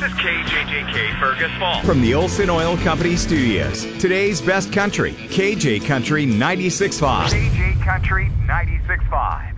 is KJJK Fergus Falls. From the Olson Oil Company studios, today's best country, KJ Country 96.5. KJ Country 96.5.